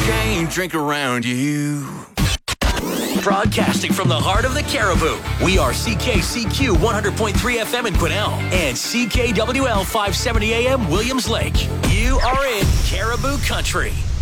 can't drink around you. Broadcasting from the heart of the Caribou, we are CKCQ 100.3 FM in Quesnel and CKWL 570 AM Williams Lake. You are in Caribou Country.